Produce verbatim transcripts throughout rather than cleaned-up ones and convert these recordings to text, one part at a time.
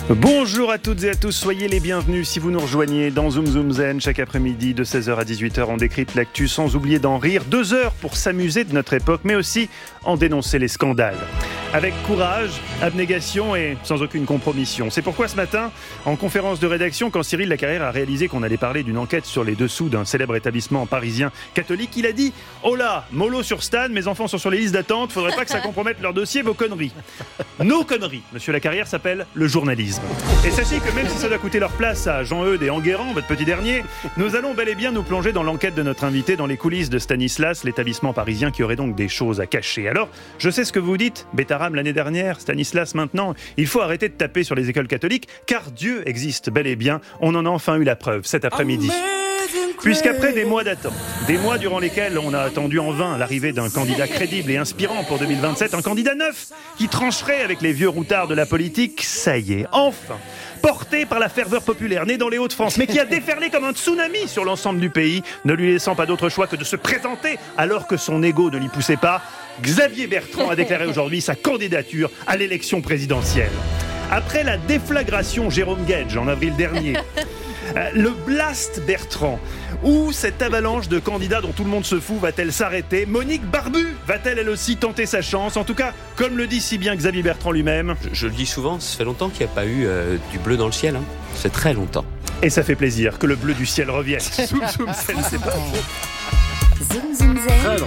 Bonjour à toutes et à tous, soyez les bienvenus si vous nous rejoignez dans Zoom Zoom Zen. Chaque après-midi de seize heures à dix-huit heures, on décrypte l'actu sans oublier d'en rire. Deux heures pour s'amuser de notre époque, mais aussi en dénoncer les scandales. Avec courage, abnégation et sans aucune compromission. C'est pourquoi ce matin, en conférence de rédaction, quand Cyril Lacarrière a réalisé qu'on allait parler d'une enquête sur les dessous d'un célèbre établissement parisien catholique, il a dit « Oh là, mollo sur Stan, mes enfants sont sur les listes d'attente, faudrait pas que ça compromette leur dossier, vos conneries. » Nos conneries, Monsieur Lacarrière, s'appelle le journalisme. Et sachez que même si ça doit coûter leur place à Jean-Eudes et Enguerrand, votre petit dernier, nous allons bel et bien nous plonger dans l'enquête de notre invité dans les coulisses de Stanislas, l'établissement parisien qui aurait donc des choses à cacher. Alors, je sais ce que vous dites, Bétaram l'année dernière, Stanislas maintenant, il faut arrêter de taper sur les écoles catholiques, car Dieu existe bel et bien, on en a enfin eu la preuve cet après-midi. Puisqu'après des mois d'attente, des mois durant lesquels on a attendu en vain l'arrivée d'un candidat crédible et inspirant pour deux mille vingt-sept, un candidat neuf qui trancherait avec les vieux routards de la politique, ça y est, enfin, porté par la ferveur populaire, né dans les Hauts-de-France, mais qui a déferlé comme un tsunami sur l'ensemble du pays, ne lui laissant pas d'autre choix que de se présenter alors que son ego ne l'y poussait pas, Xavier Bertrand a déclaré aujourd'hui sa candidature à l'élection présidentielle. Après la déflagration Jérôme Guedj en avril dernier, le blast Bertrand, où cette avalanche de candidats dont tout le monde se fout va-t-elle s'arrêter? Monique Barbu va-t-elle elle aussi tenter sa chance? En tout cas, comme le dit si bien Xavier Bertrand lui-même. Je, je le dis souvent, ça fait longtemps qu'il n'y a pas eu euh, du bleu dans le ciel. Hein. Ça fait très longtemps. Et ça fait plaisir que le bleu du ciel revienne. Zoom Zoom Zen, c'est parti. Zoom Zoom Zen. Très long.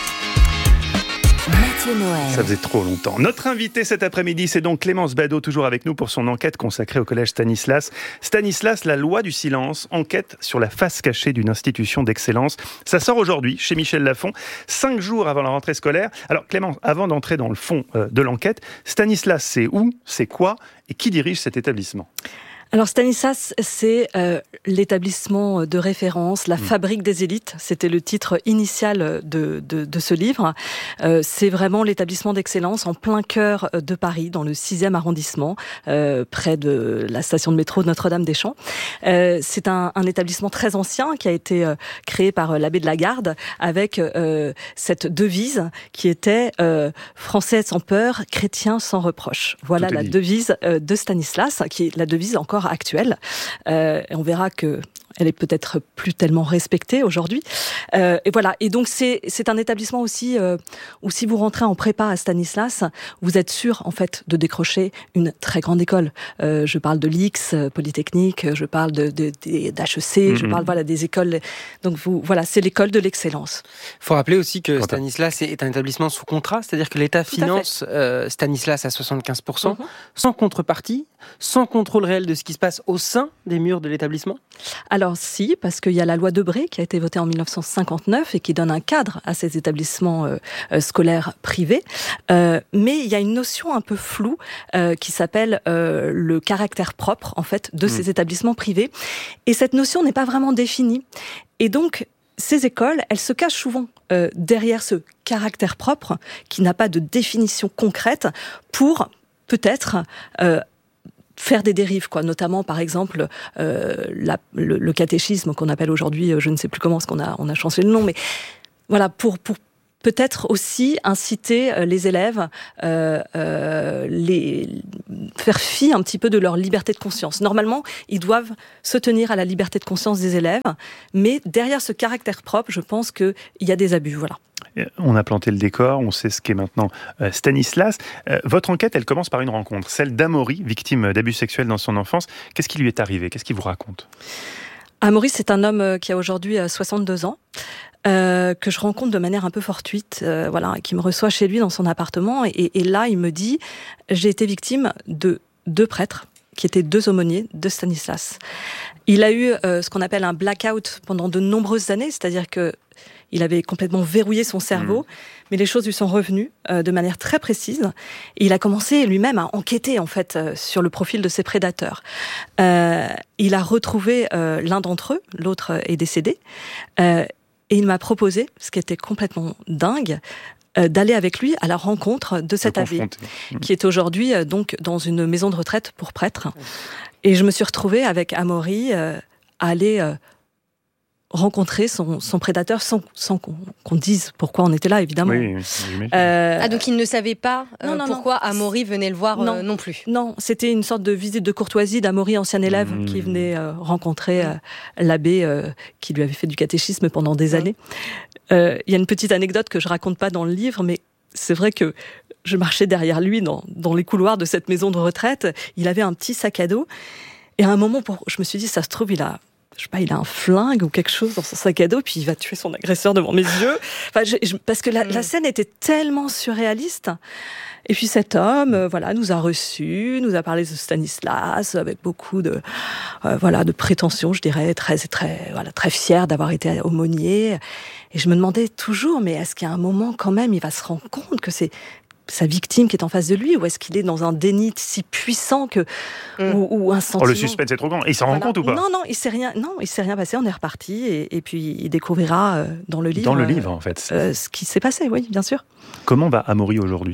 Ça faisait trop longtemps. Notre invité cet après-midi, c'est donc Clémence Badaud, toujours avec nous pour son enquête consacrée au collège Stanislas. Stanislas, la loi du silence, enquête sur la face cachée d'une institution d'excellence. Ça sort aujourd'hui chez Michel Lafon, cinq jours avant la rentrée scolaire. Alors Clémence, avant d'entrer dans le fond euh, de l'enquête, Stanislas, c'est où, c'est quoi et qui dirige cet établissement ? Alors Stanislas, c'est euh, l'établissement de référence, la mmh. fabrique des élites. C'était le titre initial de, de, de ce livre. Euh, c'est vraiment l'établissement d'excellence en plein cœur de Paris, dans le sixième arrondissement, euh, près de la station de métro de Notre-Dame-des-Champs. Euh, c'est un, un établissement très ancien qui a été euh, créé par l'abbé de la Garde avec euh, cette devise qui était euh, « Français sans peur, chrétien sans reproche ». Voilà la dit. devise euh, de Stanislas, qui est la devise encore actuelle. Euh, on verra que elle est peut-être plus tellement respectée aujourd'hui. Euh, et voilà. Et donc c'est c'est un établissement aussi euh, où si vous rentrez en prépa à Stanislas, vous êtes sûr en fait de décrocher une très grande école. Euh, je parle de l'I X, Polytechnique, je parle de, de, de d'H E C, mm-hmm. je parle voilà des écoles. Donc vous voilà, c'est l'école de l'excellence. Il faut rappeler aussi que Stanislas est un établissement sous contrat, c'est-à-dire que l'État finance euh, Stanislas à soixante-quinze pour cent, mm-hmm. sans contrepartie, sans contrôle réel de ce qui se passe au sein des murs de l'établissement. Alors si, parce qu'il y a la loi Debré qui a été votée en mille neuf cent cinquante-neuf et qui donne un cadre à ces établissements euh, euh, scolaires privés. Euh, mais il y a une notion un peu floue euh, qui s'appelle euh, le caractère propre en fait de mmh. ces établissements privés. Et cette notion n'est pas vraiment définie. Et donc ces écoles, elles se cachent souvent euh, derrière ce caractère propre qui n'a pas de définition concrète pour peut-être euh, faire des dérives, quoi. Notamment, par exemple, euh, la, le, le catéchisme qu'on appelle aujourd'hui, je ne sais plus comment, parce qu'on a, on a changé le nom, mais voilà, pour, pour peut-être aussi inciter les élèves, euh, euh, les faire fi un petit peu de leur liberté de conscience. Normalement, ils doivent se tenir à la liberté de conscience des élèves, mais derrière ce caractère propre, je pense qu'il y a des abus, voilà. On a planté le décor, on sait ce qu'est maintenant euh, Stanislas. Euh, votre enquête, elle commence par une rencontre, celle d'Amaury, victime d'abus sexuels dans son enfance. Qu'est-ce qui lui est arrivé? Qu'est-ce qu'il vous raconte? Amaury, c'est un homme qui a aujourd'hui soixante-deux ans, euh, que je rencontre de manière un peu fortuite, euh, voilà, qui me reçoit chez lui dans son appartement. Et, et là, il me dit, j'ai été victime de deux prêtres, qui étaient deux aumôniers de Stanislas. Il a eu euh, ce qu'on appelle un blackout pendant de nombreuses années, c'est-à-dire que il avait complètement verrouillé son cerveau, mmh. mais les choses lui sont revenues euh, de manière très précise. Et il a commencé lui-même à enquêter en fait euh, sur le profil de ses prédateurs. Euh, il a retrouvé euh, l'un d'entre eux, l'autre est décédé, euh, et il m'a proposé, ce qui était complètement dingue, euh, d'aller avec lui à la rencontre de cet abbé, mmh. qui est aujourd'hui euh, donc dans une maison de retraite pour prêtres. Et je me suis retrouvée avec Amaury euh, à aller euh, rencontrer son, son prédateur sans, sans qu'on, qu'on dise pourquoi on était là, évidemment. Oui, oui, euh, ah, donc il ne savait pas euh, non, non, pourquoi non. Amaury venait le voir non, euh, non plus. Non, c'était une sorte de visite de courtoisie d'Amaury, ancien élève, mmh. qui venait euh, rencontrer euh, l'abbé euh, qui lui avait fait du catéchisme pendant des mmh. années. Il euh, y a une petite anecdote que je raconte pas dans le livre, mais c'est vrai que je marchais derrière lui dans, dans les couloirs de cette maison de retraite. Il avait un petit sac à dos. Et à un moment, pour, je me suis dit, ça se trouve, il a... je sais pas, il a un flingue ou quelque chose dans son sac à dos, puis il va tuer son agresseur devant mes yeux. Enfin, je, je, parce que la, mmh. la scène était tellement surréaliste. Et puis cet homme, euh, voilà, nous a reçus, nous a parlé de Stanislas avec beaucoup de, euh, voilà, de prétention, je dirais, très, très, voilà, très fier d'avoir été aumônier. Et je me demandais toujours, mais est-ce qu'il y a un moment quand même, il va se rendre compte que c'est sa victime qui est en face de lui, ou est-ce qu'il est dans un déni si puissant que mmh. ou, ou un sentiment. Oh, le suspense est trop grand. Il s'en voilà. rend compte ou pas? Non, non, il s'est rien, non, il s'est rien passé. On est reparti et, et puis il découvrira euh, dans le livre. Dans le livre, en fait. Euh, ce qui s'est passé, oui, bien sûr. Comment va Amaury aujourd'hui?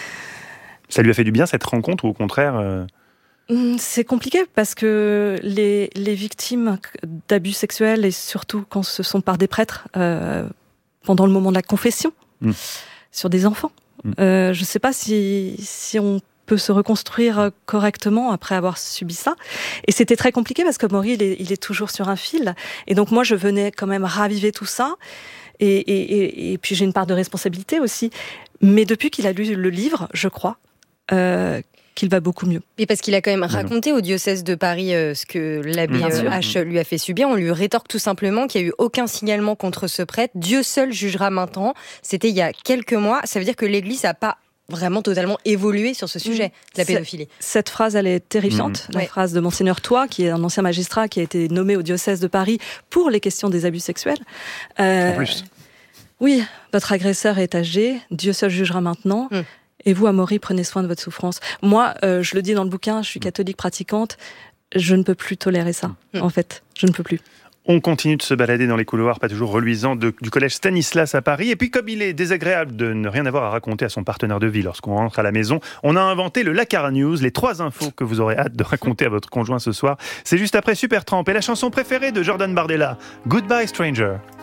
Ça lui a fait du bien cette rencontre ou au contraire euh... C'est compliqué parce que les, les victimes d'abus sexuels, et surtout quand ce sont par des prêtres, euh, pendant le moment de la confession, mmh. sur des enfants, mmh. euh, je ne sais pas si, si on peut se reconstruire correctement après avoir subi ça. Et c'était très compliqué parce que Amaury, il est, il est toujours sur un fil. Et donc moi, je venais quand même raviver tout ça. Et, et, et, et puis j'ai une part de responsabilité aussi. Mais depuis qu'il a lu le livre, je crois, Euh, qu'il va beaucoup mieux. Et parce qu'il a quand même raconté au diocèse de Paris euh, ce que l'abbé euh, H lui a fait subir. On lui rétorque tout simplement qu'il n'y a eu aucun signalement contre ce prêtre. Dieu seul jugera maintenant. C'était il y a quelques mois. Ça veut dire que l'Église n'a pas vraiment totalement évolué sur ce sujet de la pédophilie. Cette phrase, elle est terrifiante. Mmh. La ouais. phrase de Monseigneur Toit, qui est un ancien magistrat qui a été nommé au diocèse de Paris pour les questions des abus sexuels. Euh, en plus. Oui, votre agresseur est âgé. Dieu seul jugera maintenant. Mmh. Et vous, Amaury, prenez soin de votre souffrance. Moi, euh, je le dis dans le bouquin, je suis catholique pratiquante, je ne peux plus tolérer ça, mmh. en fait. Je ne peux plus. On continue de se balader dans les couloirs, pas toujours reluisants, de, du collège Stanislas à Paris. Et puis, comme il est désagréable de ne rien avoir à raconter à son partenaire de vie lorsqu'on rentre à la maison, on a inventé le Lacar News, les trois infos que vous aurez hâte de raconter à votre conjoint ce soir. C'est juste après Supertramp et la chanson préférée de Jordan Bardella, Goodbye Stranger.